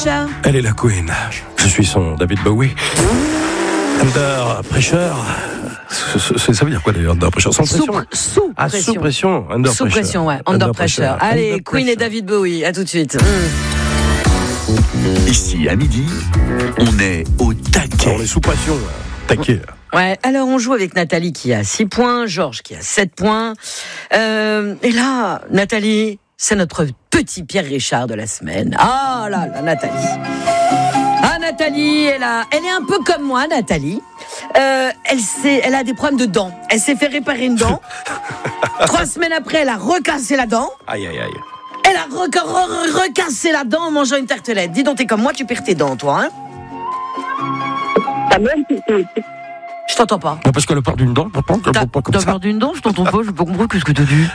Pressure. Elle est la queen. Je suis son David Bowie. Under pressure. Ça veut dire quoi d'ailleurs, under pressure? Sans pression? Sous pression. Sous pression. Under sous pressure. pression, ouais. Under pressure. Allez, Under Queen pressure. et David Bowie. À tout de suite. Ici, à midi, on est au taquet. On est sous pression. Taquet. Ouais, alors on joue avec Nathalie qui a 6 points, Georges qui a 7 points. Et là, Nathalie, c'est notre petit Pierre Richard de la semaine. Ah là là, Nathalie. Ah, Nathalie, elle est un peu comme moi, Nathalie. Elle a des problèmes de dents. Elle s'est fait réparer une dent. 3 semaines après, elle a recassé la dent. Aïe, aïe, aïe. Elle a recassé la dent en mangeant une tartelette. Dis donc, t'es comme moi, tu perds tes dents, toi, hein? Je t'entends pas. Non, parce qu'elle a peur d'une dent, pourtant, qu'elle ne pas comme T'as ça. peur d'une dent? Je t'entends pas, je n'ai pas compris qu'est-ce que t'as dit.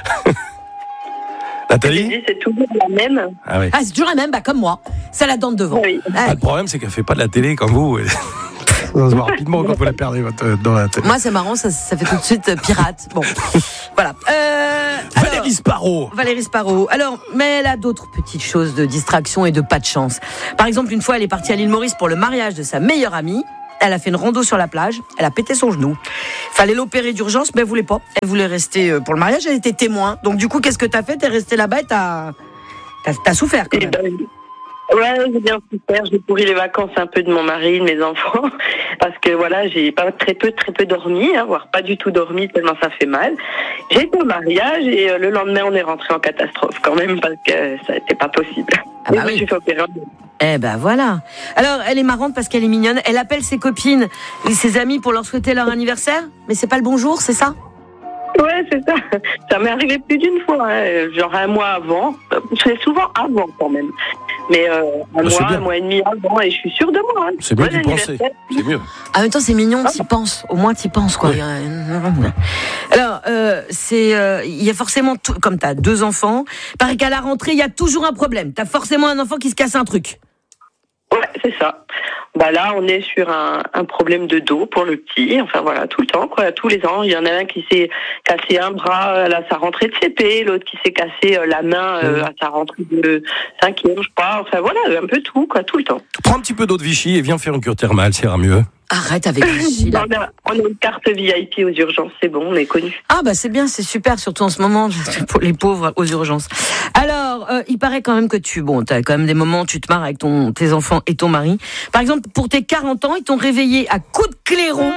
Nathalie? C'est toujours la même. Ah oui. Ah, c'est toujours la même, comme moi. C'est la dent de devant. Oui. Ah, Le problème, c'est qu'elle fait pas de la télé comme vous. Ça se voit rapidement quand vous la perdez dans la tête. moi, c'est marrant, ça fait tout de suite pirate. Bon, voilà. Valérie Sparrow. Valérie Sparrow. Alors, mais elle a d'autres petites choses de distraction et de pas de chance. Par exemple, une fois, elle est partie à l'île Maurice pour le mariage de sa meilleure amie. Elle a fait une rando sur la plage. Elle a pété son genou. Fallait l'opérer d'urgence, mais elle voulait pas. Elle voulait rester pour le mariage. Elle était témoin. Donc, du coup, qu'est-ce que t'as fait? T'es restée là-bas et t'as souffert quand même. Ouais, j'ai bien souffert. J'ai pourri les vacances un peu de mon mari, de mes enfants, parce que voilà, j'ai pas très peu dormi, voire pas du tout dormi tellement ça fait mal. J'ai été au mariage et le lendemain on est rentré en catastrophe quand même parce que ça n'était pas possible. Ah bah et oui. je suis fait opérer. Eh ben voilà. Alors, elle est marrante parce qu'elle est mignonne. Elle appelle ses copines et ses amis pour leur souhaiter leur anniversaire. Mais c'est pas le bonjour, c'est ça? Ouais, c'est ça. Ça m'est arrivé plus d'une fois, genre un mois avant. C'est souvent avant quand même. Mais un mois et demi avant, et je suis sûre de moi. C'est mieux Bon d'y penser. anniversaire. C'est mieux. En même temps, c'est mignon, t'y penses. Au moins, t'y penses, quoi. Oui. Alors, il y a forcément, comme t'as 2 enfants, paraît qu'à la rentrée, il y a toujours un problème. T'as forcément un enfant qui se casse un truc. Ouais, c'est ça. Bah là, on est sur un problème de dos pour le petit. Enfin voilà, tout le temps, quoi. Tous les ans, il y en a un qui s'est cassé un bras à sa rentrée de CP, l'autre qui s'est cassé la main à sa rentrée de 5e, je crois. Enfin voilà, un peu tout, quoi, tout le temps. Prends un petit peu d'eau de Vichy et viens faire une cure thermale, ça ira mieux. Arrête avec Vichy, là. On a une carte VIP aux urgences, c'est bon, on est connu. Ah bah c'est bien, c'est super, surtout en ce moment, pour les pauvres aux urgences. Alors, il paraît quand même que t'as quand même des moments où tu te marres avec tes enfants et ton mari. Par exemple, pour tes 40 ans, ils t'ont réveillé à coups de clairon.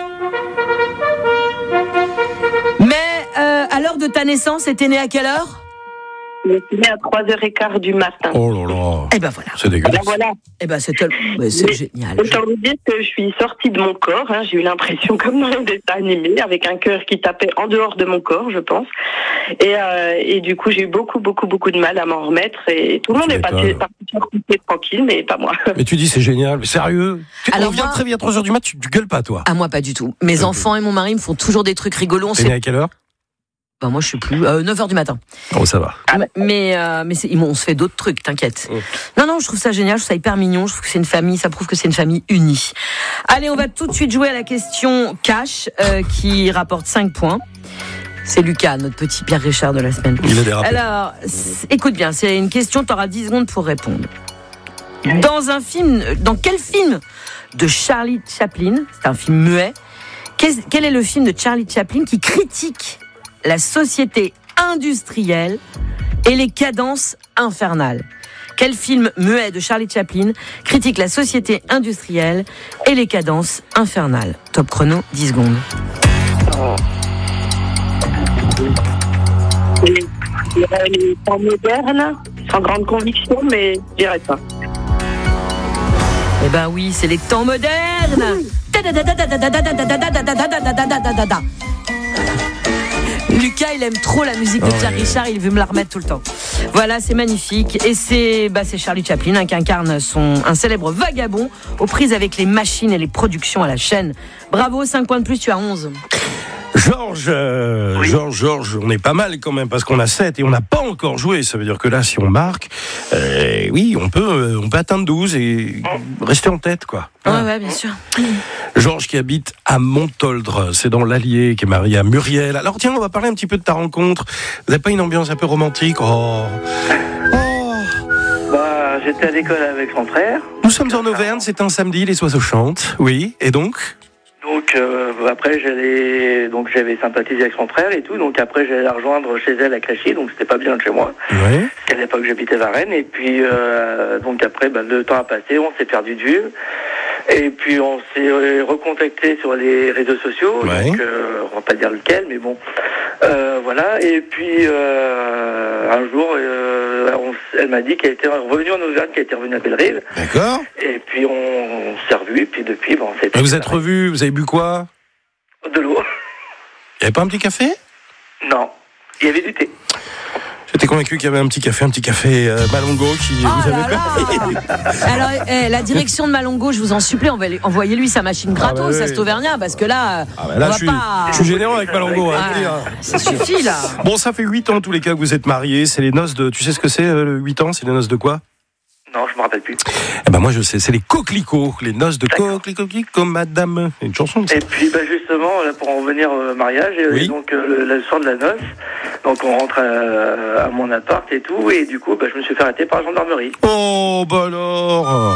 Mais à l'heure de ta naissance, t'es né à quelle heure? Je suis née à 3h15 du matin. Oh là là. Eh ben voilà. C'est dégueulasse. Voilà. Eh ben c'est génial. Autant vous dire que je suis sortie de mon corps. J'ai eu l'impression, comme dans les dessins animés, avec un cœur qui tapait en dehors de mon corps, je pense. Et du coup, j'ai eu beaucoup de mal à m'en remettre. Et tout le monde est parti tranquille, mais pas moi. Mais tu dis c'est génial, mais sérieux? Alors on vient moi- très vite à 3h du mat, tu gueules pas toi? Ah moi pas du tout. Mes enfants et mon mari me font toujours des trucs rigolos. On T'es né sait... à quelle heure? Bah moi je suis plus 9h du matin. Oh ça va. Mais on se fait d'autres trucs, t'inquiète. Non, je trouve ça génial, je trouve ça hyper mignon, je trouve que c'est une famille, ça prouve que c'est une famille unie. Allez, on va tout de suite jouer à la question cash qui rapporte 5 points. C'est Lucas, notre petit Pierre Richard de la semaine. Il a dérapé. Alors, écoute bien, c'est une question, t'auras 10 secondes pour répondre. Dans quel film de Charlie Chaplin, c'est un film muet, quel est le film de Charlie Chaplin qui critique la société industrielle et les cadences infernales? Quel film muet de Charlie Chaplin critique la société industrielle et les cadences infernales? Top chrono, 10 secondes. Les temps modernes, sans grande conviction, mais je dirais pas. Eh ben oui, c'est les temps modernes. Lucas, il aime trop la musique de Pierre Richard, il veut me la remettre tout le temps. Voilà, c'est magnifique. Et c'est Charlie Chaplin qui incarne un célèbre vagabond aux prises avec les machines et les productions à la chaîne. Bravo, 5 points de plus, tu as 11. Georges, on est pas mal quand même parce qu'on a 7 et on n'a pas encore joué. Ça veut dire que là, si on marque, oui, on peut atteindre 12 et rester en tête, quoi. Ouais, bien sûr. Georges qui habite à Montoldre, c'est dans l'Allier, qui est marié à Muriel. Alors tiens, on va parler un petit peu de ta rencontre. Vous n'avez pas une ambiance un peu romantique? Bah, j'étais à l'école avec mon frère. Nous sommes en Auvergne, c'est un samedi, les oiseaux chantent. Oui, et donc Donc après j'avais sympathisé avec son frère et tout. Donc après j'allais la rejoindre chez elle à Clichy, donc c'était pas bien de chez moi. Oui. Parce qu'à l'époque j'habitais Varennes et puis donc après le temps a passé, on s'est perdu de vue. Et puis on s'est recontacté sur les réseaux sociaux. Ouais. Donc on va pas dire lequel, mais bon. Voilà. Et puis un jour elle m'a dit qu'elle était revenue en Auvergne, qu'elle était revenue à Bellerive. D'accord. Et puis on s'est revus, et puis depuis, on s'est... Et vous êtes revus, vous avez bu quoi? De l'eau. Il n'y avait pas un petit café? Non, il y avait du thé. J'étais convaincu qu'il y avait un petit café Malongo qui vous avait permis. Alors, la direction de Malongo, je vous en supplie, envoyez-lui sa machine gratos, bah oui. à cet Auvergnat, parce que là, Là, on va je pas... suis généreux avec Malongo. Ah, ça suffit, là. Bon, ça fait 8 ans, tous les cas, que vous êtes mariés. C'est les noces de... Tu sais ce que c'est, 8 ans? C'est les noces de quoi? Non, je me rappelle plus. Eh ben, moi, je sais. C'est les coquelicots. Les noces de coquelicots, madame. C'est une chanson, ça. Et puis, justement, là, pour en venir au mariage, Oui. donc le soir de la noce, donc on rentre à mon appart et tout, et du coup, je me suis fait arrêter par la gendarmerie. Oh, bah alors.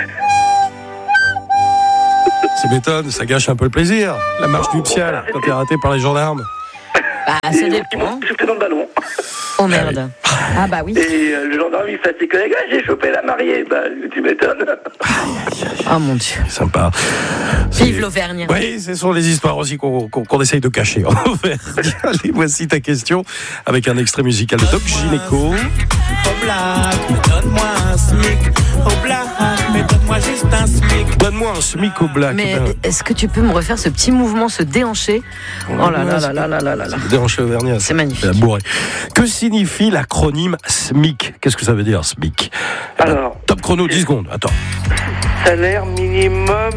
Ça m'étonne, ça gâche un peu le plaisir. La marche nuptiale, quand t'es arrêté par les gendarmes. Bah, ça Et dépend. je suis pris dans le ballon. Oh merde. Ah bah oui. Et le gendarme, il fait à ses collègues, j'ai chopé la mariée. Tu m'étonnes. Oh mon Dieu. C'est sympa. Vive l'Auvergne. Oui, ce sont les histoires aussi qu'on essaye de cacher en Auvergne. Allez, voici ta question avec un extrait musical de Doc Gynéco. Donne-moi un SMIC au black, mais donne-moi juste un SMIC. Donne-moi un SMIC au black. Mais Ben, est-ce que tu peux me refaire ce petit mouvement, se déhancher? Oh là là là là là là là là. déhanché auvergnat. C'est magnifique. La bourrée. Que signifie l'acronyme SMIC? Qu'est-ce que ça veut dire, SMIC? Alors, top chrono, 10 secondes. Attends. salaire minimum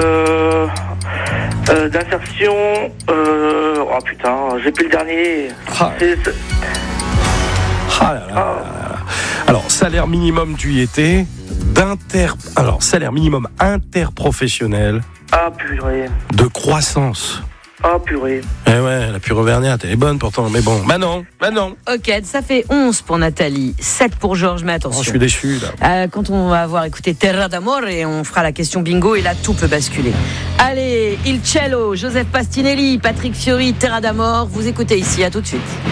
d'insertion. Oh putain, j'ai plus le dernier. Ah. Ah là là là là. Alors, salaire minimum, tu y étais. Alors, salaire minimum interprofessionnel Ah purée. de croissance. Ah purée. Eh ouais, la pure auvergnate, elle est bonne pourtant, mais bon. Bah non. Ok, ça fait 11 pour Nathalie, 7 pour Georges, mais Oh, je attention. suis déçu, là. Quand on va avoir écouté Terra d'Amore et on fera la question bingo et là tout peut basculer. Allez, Il Cello, Joseph Pastinelli, Patrick Fiori, Terra d'Amore, vous écoutez ici, à tout de suite.